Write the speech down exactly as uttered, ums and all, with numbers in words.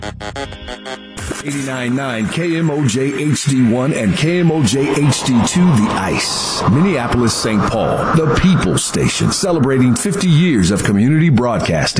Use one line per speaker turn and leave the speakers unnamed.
eighty-nine point nine K M O J H D one and K M O J H D two, The Ice. Minneapolis, Saint Paul, the People Station, celebrating fifty years of community broadcasting.